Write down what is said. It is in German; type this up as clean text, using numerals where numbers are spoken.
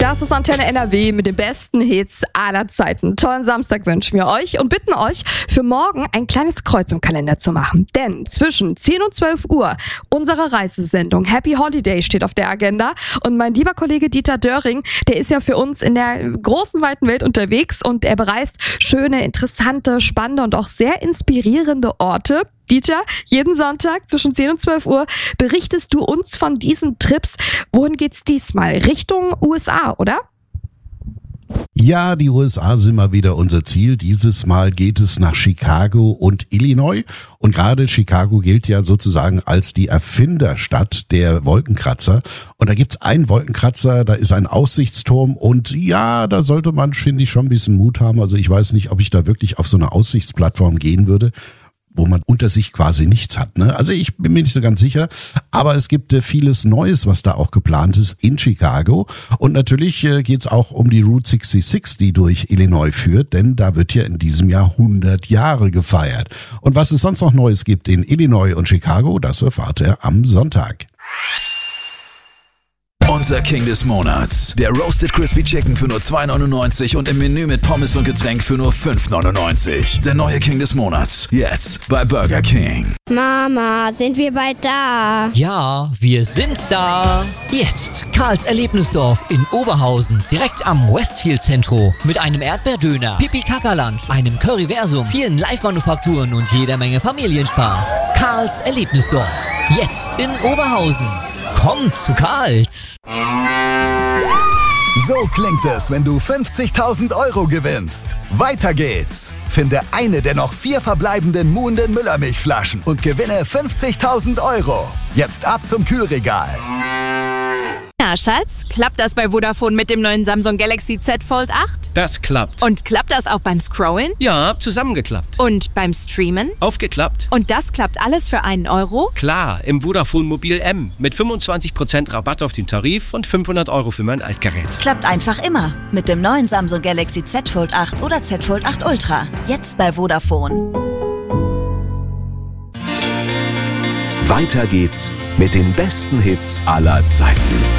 Das ist Antenne NRW mit den besten Hits aller Zeiten. Tollen Samstag wünschen wir euch und bitten euch, für morgen ein kleines Kreuz im Kalender zu machen. Denn zwischen 10 und 12 Uhr unsere Reisesendung Happy Holiday steht auf der Agenda. Und mein lieber Kollege Dieter Döring, der ist ja für uns in der großen, weiten Welt unterwegs und er bereist schöne, interessante, spannende und auch sehr inspirierende Orte. Dieter, jeden Sonntag zwischen 10 und 12 Uhr berichtest du uns von diesen Trips. Wohin geht's diesmal? Richtung USA, oder? Ja, die USA sind mal wieder unser Ziel. Dieses Mal geht es nach Chicago und Illinois. Und gerade Chicago gilt ja sozusagen als die Erfinderstadt der Wolkenkratzer. Und da gibt's einen Wolkenkratzer, da ist ein Aussichtsturm. Und ja, da sollte man, finde ich, schon ein bisschen Mut haben. Also ich weiß nicht, ob ich da wirklich auf so eine Aussichtsplattform gehen würde, wo man unter sich quasi nichts hat, ne? Also ich bin mir nicht so ganz sicher, aber es gibt vieles Neues, was da auch geplant ist in Chicago. Und natürlich geht's auch um die Route 66, die durch Illinois führt, denn da wird ja in diesem Jahr 100 Jahre gefeiert. Und was es sonst noch Neues gibt in Illinois und Chicago, das erfahrt ihr am Sonntag. Unser King des Monats. Der Roasted Crispy Chicken für nur $2,99 und im Menü mit Pommes und Getränk für nur $5,99. Der neue King des Monats. Jetzt bei Burger King. Mama, sind wir bald da? Ja, wir sind da. Jetzt Karls Erlebnisdorf in Oberhausen, direkt am Westfield Zentro. Mit einem Erdbeerdöner, Pipi-Kaka-Lunch, einem Curryversum, vielen Live-Manufakturen und jeder Menge Familienspaß. Karls Erlebnisdorf. Jetzt in Oberhausen. Kommt zu Karls. So klingt es, wenn du 50.000 Euro gewinnst. Weiter geht's. Finde eine der noch 4 verbleibenden Muhnden Müllermilchflaschen und gewinne 50.000 Euro. Jetzt ab zum Kühlregal. Na, Schatz, klappt das bei Vodafone mit dem neuen Samsung Galaxy Z Fold 8? Das klappt. Und klappt das auch beim Scrollen? Ja, zusammengeklappt. Und beim Streamen? Aufgeklappt. Und das klappt alles für einen Euro? Klar, im Vodafone Mobil M. Mit 25% Rabatt auf den Tarif und 500 Euro für mein Altgerät. Klappt einfach immer. Mit dem neuen Samsung Galaxy Z Fold 8 oder Z Fold 8 Ultra. Jetzt bei Vodafone. Weiter geht's mit den besten Hits aller Zeiten.